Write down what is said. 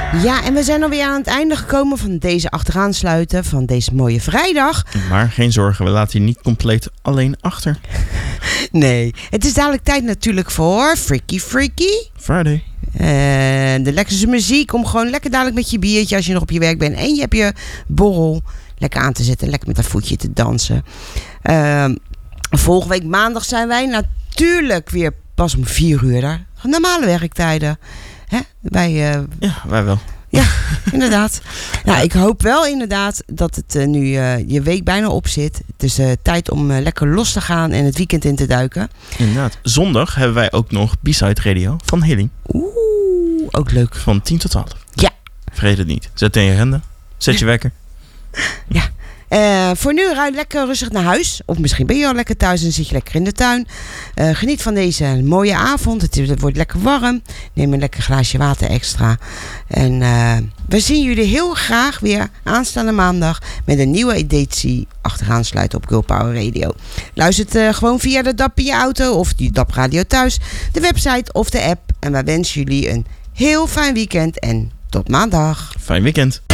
Ja, en we zijn alweer aan het einde gekomen van deze achteraansluiten van deze mooie vrijdag. Maar geen zorgen, we laten je niet compleet alleen achter. Nee, het is dadelijk tijd natuurlijk voor Freaky Friday. De lekkerste muziek om gewoon lekker dadelijk met je biertje als je nog op je werk bent en je hebt je borrel lekker aan te zetten, lekker met dat voetje te dansen. Volgende week maandag zijn wij natuurlijk weer pas om 4 uur daar. Normale werktijden. Hè? Ja, wij wel. Ja, inderdaad. Nou, ik hoop wel inderdaad dat het nu je week bijna op zit. Het is tijd om lekker los te gaan en het weekend in te duiken. Inderdaad. Zondag hebben wij ook nog B-Side Radio van Healing. Oeh, ook leuk. Van 10 tot 12. Ja. Vergeet het niet. Zet in je agenda. Zet je wekker. Ja. Voor nu rijd lekker rustig naar huis. Of misschien ben je al lekker thuis en zit je lekker in de tuin. Geniet van deze mooie avond. Het wordt lekker warm. Neem een lekker glaasje water extra. En we zien jullie heel graag weer aanstaande maandag met een nieuwe editie achteraansluiten op Girl Power Radio. Luister gewoon via de DAP in je auto of die DAP Radio thuis, de website of de app. En wij wensen jullie een heel fijn weekend en tot maandag. Fijn weekend.